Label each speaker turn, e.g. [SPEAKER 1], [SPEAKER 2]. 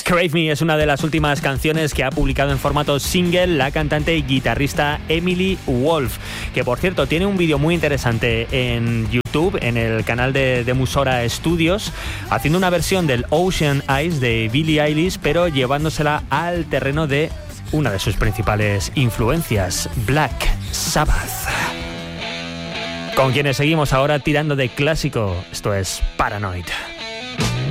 [SPEAKER 1] Crave Me es una de las últimas canciones que ha publicado en formato single la cantante y guitarrista Emily Wolf, que por cierto tiene un vídeo muy interesante en YouTube, en el canal de Musora Studios, haciendo una versión del Ocean Eyes de Billie Eilish, pero llevándosela al terreno de una de sus principales influencias, Black Sabbath. Con quienes seguimos ahora tirando de clásico, esto es Paranoid.